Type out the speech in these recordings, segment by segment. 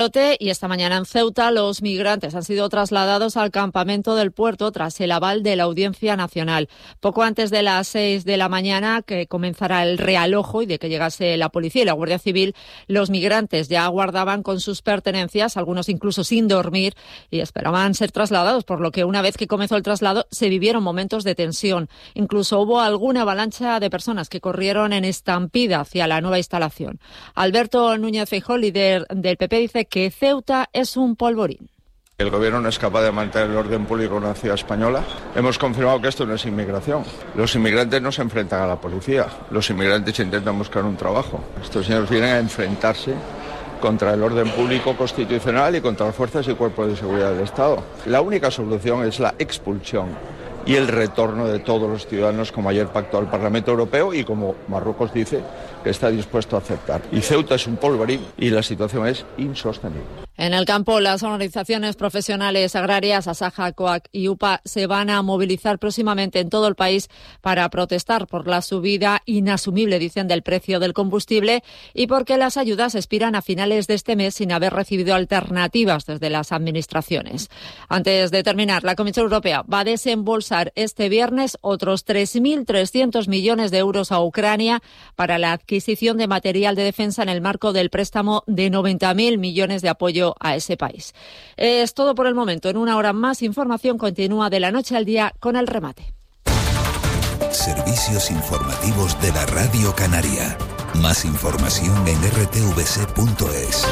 Y esta mañana en Ceuta los migrantes han sido trasladados al campamento del puerto tras el aval de la Audiencia Nacional. Poco antes de las 6 de la mañana, que comenzara el realojo y de que llegase la policía y la Guardia Civil, los migrantes ya aguardaban con sus pertenencias, algunos incluso sin dormir, y esperaban ser trasladados, por lo que una vez que comenzó el traslado se vivieron momentos de tensión. Incluso hubo alguna avalancha de personas que corrieron en estampida hacia la nueva instalación. Alberto Núñez Feijóo, líder del PP, dice que Ceuta es un polvorín. El gobierno no es capaz de mantener el orden público en una ciudad española. Hemos confirmado que esto no es inmigración. Los inmigrantes no se enfrentan a la policía. Los inmigrantes intentan buscar un trabajo. Estos señores vienen a enfrentarse contra el orden público constitucional y contra las fuerzas y cuerpos de seguridad del Estado. La única solución es la expulsión y el retorno de todos los ciudadanos, como ayer pactó el Parlamento Europeo y como Marruecos dice que está dispuesto a aceptar. Y Ceuta es un polvorín y la situación es insostenible. En el campo, las organizaciones profesionales agrarias, Asaja, COAG y UPA, se van a movilizar próximamente en todo el país para protestar por la subida inasumible, dicen, del precio del combustible y porque las ayudas expiran a finales de este mes sin haber recibido alternativas desde las administraciones. Antes de terminar, la Comisión Europea va a desembolsar este viernes otros 3.300 millones de euros a Ucrania para la adquisición de material de defensa en el marco del préstamo de 90.000 millones de apoyo a ese país. Es todo por el momento. En una hora más, información continúa de la noche al día con el remate. Servicios informativos de la Radio Canaria. Más información en rtvc.es.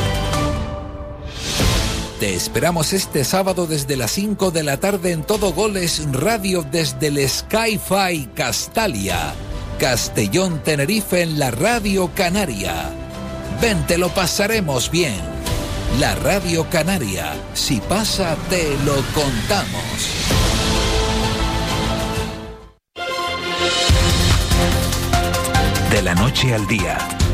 Te esperamos este sábado desde las 5 de la tarde en Todo Goles Radio desde el Sky-Fi Castalia, Castellón, Tenerife, en la Radio Canaria. Ven, te lo pasaremos bien. La Radio Canaria, si pasa, te lo contamos. De la noche al día,